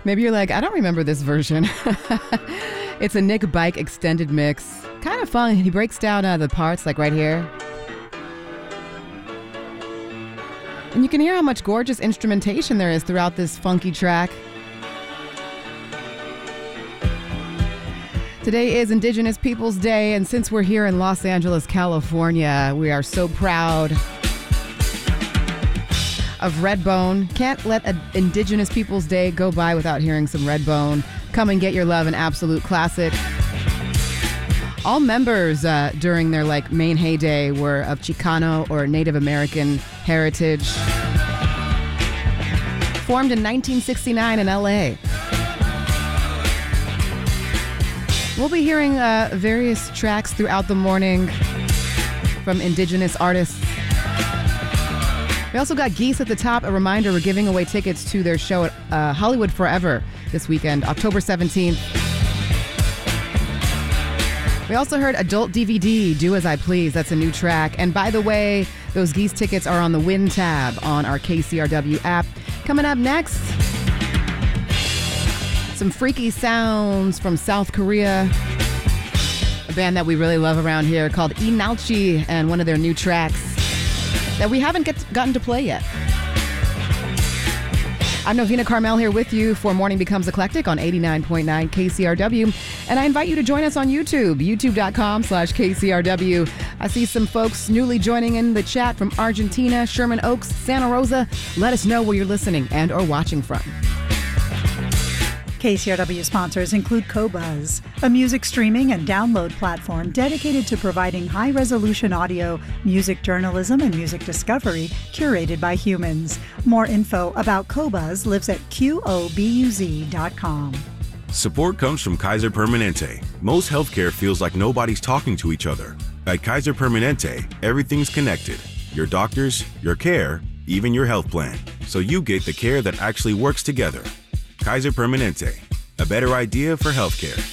Maybe you're like, I don't remember this version. It's a Nick Bike extended mix. Kind of fun. He breaks down the parts like right here. And you can hear how much gorgeous instrumentation there is throughout this funky track. Today is Indigenous Peoples Day, and since we're here in Los Angeles, California, we are so proud of Redbone. Can't let an Indigenous Peoples Day go by without hearing some Redbone. Come and Get Your Love, an absolute classic. All members during their main heyday were of Chicano or Native American heritage. Formed in 1969 in LA. We'll be hearing various tracks throughout the morning from Indigenous artists. We also got Geese at the top. A reminder, we're giving away tickets to their show at Hollywood Forever this weekend, October 17th. We also heard Adult DVD, Do As I Please. That's a new track. And by the way, those Geese tickets are on the Win tab on our KCRW app. Coming up next, some freaky sounds from South Korea. A band that we really love around here called Inalchi, and one of their new tracks that we haven't gotten to play yet. I'm Novena Carmel here with you for Morning Becomes Eclectic on 89.9 KCRW. And I invite you to join us on YouTube, youtube.com/KCRW. I see some folks newly joining in the chat from Argentina, Sherman Oaks, Santa Rosa. Let us know where you're listening and or watching from. KCRW sponsors include Qobuz, a music streaming and download platform dedicated to providing high-resolution audio, music journalism, and music discovery curated by humans. More info about Qobuz lives at QOBUZ.com. Support comes from Kaiser Permanente. Most healthcare feels like nobody's talking to each other. At Kaiser Permanente, everything's connected. Your doctors, your care, even your health plan. So you get the care that actually works together. Kaiser Permanente, a better idea for healthcare.